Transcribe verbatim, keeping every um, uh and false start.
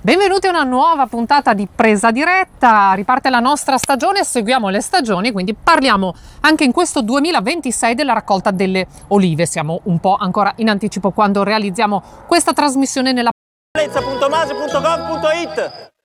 Benvenuti a una nuova puntata di Presa Diretta, riparte la nostra stagione, seguiamo le stagioni, quindi parliamo anche in questo duemilaventisei della raccolta delle olive. Siamo un po' ancora in anticipo quando realizziamo questa trasmissione nella punto mase punto gov punto it